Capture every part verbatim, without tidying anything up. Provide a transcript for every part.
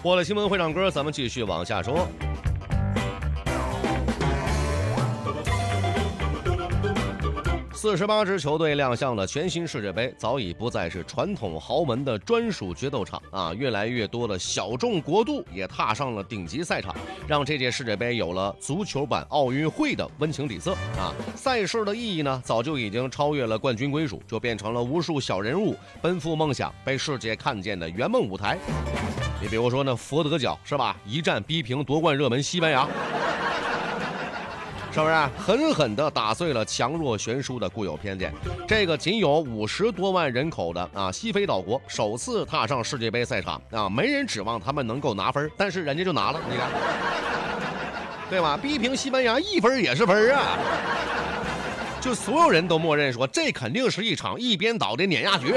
过了新闻会唱歌，咱们继续往下说。四十八支球队亮相的全新世界杯，早已不再是传统豪门的专属决斗场啊！越来越多的小众国度也踏上了顶级赛场，让这届世界杯有了足球版奥运会的温情底色啊！赛事的意义呢，早就已经超越了冠军归属，就变成了无数小人物奔赴梦想、被世界看见的圆梦舞台。你比如说呢，佛得角是吧？一战逼平夺冠热门西班牙。是不是狠狠地打碎了强弱悬殊的固有偏见？这个仅有五十多万人口的啊西非岛国首次踏上世界杯赛场啊，没人指望他们能够拿分，但是人家就拿了，你看，对吧？逼平西班牙一分也是分啊！就所有人都默认说，这肯定是一场一边倒的碾压局，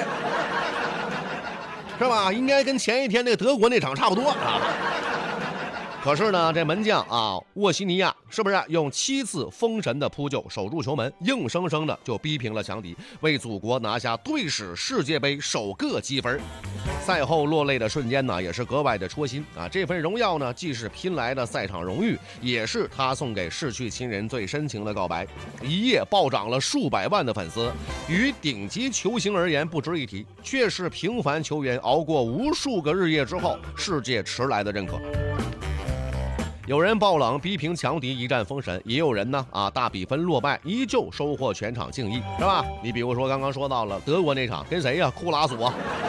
是吧？应该跟前一天那个德国那场差不多啊。可是呢，这门将啊，沃西尼亚是不是用七次封神的扑救守住球门，硬生生的就逼平了强敌，为祖国拿下队史世界杯首个积分。赛后落泪的瞬间呢，也是格外的戳心啊！这份荣耀呢，既是拼来的赛场荣誉，也是他送给逝去亲人最深情的告白。一夜暴涨了数百万的粉丝，与顶级球星而言不值一提，却是平凡球员熬过无数个日夜之后，世界迟来的认可。有人爆冷逼平强敌一战封神，也有人呢啊大比分落败依旧收获全场敬意，是吧？你比如说刚刚说到了德国那场跟谁呀、啊？库拉索。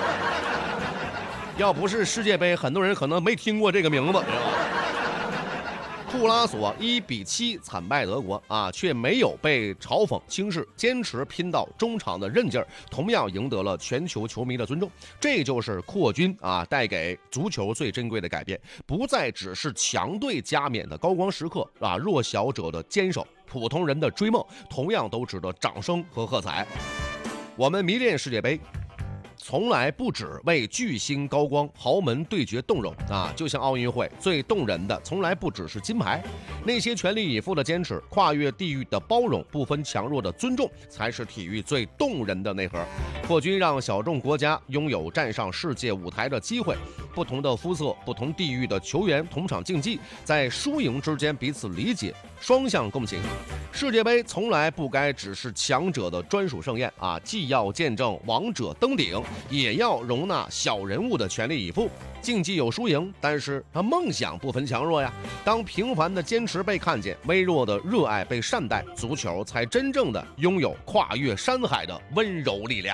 要不是世界杯，很多人可能没听过这个名字，知道吧？库拉索一比七惨败德国啊，却没有被嘲讽轻视，坚持拼到中场的韧劲儿，同样赢得了全球球迷的尊重。这就是扩军啊带给足球最珍贵的改变，不再只是强队加冕的高光时刻啊，弱小者的坚守，普通人的追梦，同样都值得掌声和喝彩。我们迷恋世界杯，从来不只为巨星高光、豪门对决动容啊！就像奥运会最动人的，从来不只是金牌，那些全力以赴的坚持、跨越地域的包容、不分强弱的尊重，才是体育最动人的内核。扩军让小众国家拥有站上世界舞台的机会，不同的肤色、不同地域的球员同场竞技，在输赢之间彼此理解，双向共情。世界杯从来不该只是强者的专属盛宴啊！既要见证王者登顶，也要容纳小人物的全力以赴。竞技有输赢，但是他梦想不分强弱呀。当平凡的坚持被看见，微弱的热爱被善待，足球才真正的拥有跨越山海的温柔力量。